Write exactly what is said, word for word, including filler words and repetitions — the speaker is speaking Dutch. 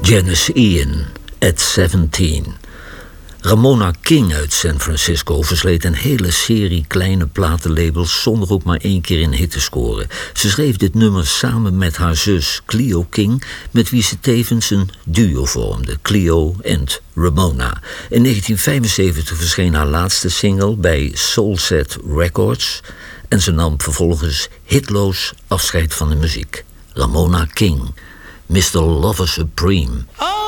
Janis Ian, at seventeen. Ramona King uit San Francisco versleet een hele serie kleine platenlabels zonder ook maar één keer een hit te scoren. Ze schreef dit nummer samen met haar zus Cleo King, met wie ze tevens een duo vormde, Cleo en Ramona. In negentien vijfenzeventig verscheen haar laatste single bij Soulset Records en ze nam vervolgens hitloos afscheid van de muziek. Ramona King, mister Lover Supreme. Oh!